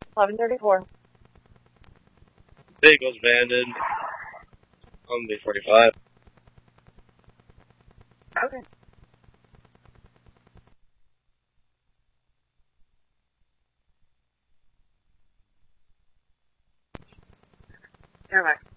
1134. Vehicles abandoned on the 45. Okay. Never mind.